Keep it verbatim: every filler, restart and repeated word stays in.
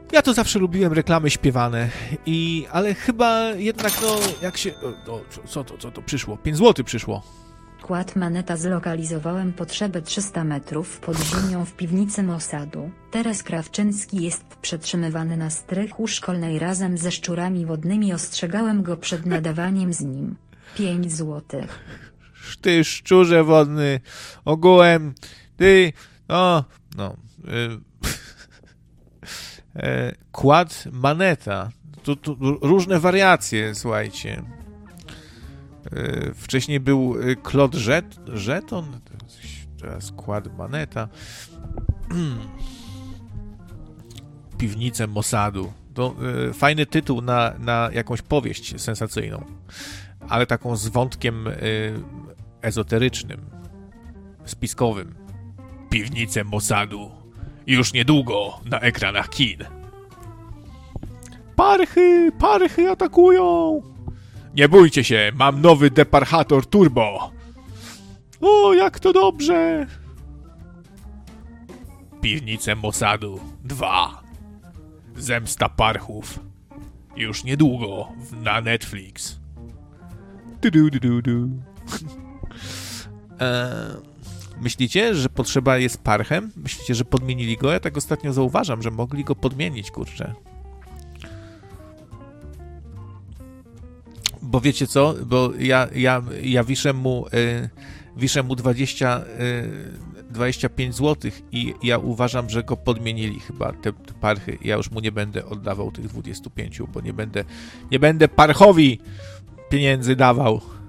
Ja to zawsze lubiłem reklamy śpiewane, i, ale chyba jednak, no, jak się... O, o, co to, co to przyszło? pięć złotych przyszło. Kład Maneta zlokalizowałem potrzebę trzysta metrów pod ziemią w piwnicy Mossadu. Teraz Krawczyński jest przetrzymywany na strychu szkolnej razem ze szczurami wodnymi. Ostrzegałem go przed nadawaniem z nim. pięć złotych. Ty szczurze wodny, ogółem, ty, no, no, y, y, Kład Maneta, tu, tu różne wariacje, słuchajcie. Y, wcześniej był Claude Jet, Jeton, teraz Kład Maneta. Piwnice Mossadu. To y, fajny tytuł na, na jakąś powieść sensacyjną, ale taką z wątkiem y, ezoterycznym, spiskowym. Piwnice Mossadu. Już niedługo na ekranach kin. Parchy, parchy atakują! Nie bójcie się, mam nowy deparchator turbo. O, jak to dobrze! Piwnice Mossadu dwa. Zemsta parchów. Już niedługo na Netflix. Du, du, du, du, du. Eee, myślicie, że potrzeba jest parchem? Myślicie, że podmienili go? Ja tak ostatnio zauważam, że mogli go podmienić, kurczę. Bo wiecie co? Bo ja, ja, ja wiszę mu, y, wiszę mu dwadzieścia, y, dwadzieścia pięć złotych i ja uważam, że go podmienili chyba, te, te parchy. Ja już mu nie będę oddawał tych dwudziestu pięciu, bo nie będę, nie będę parchowi pieniędzy dawał.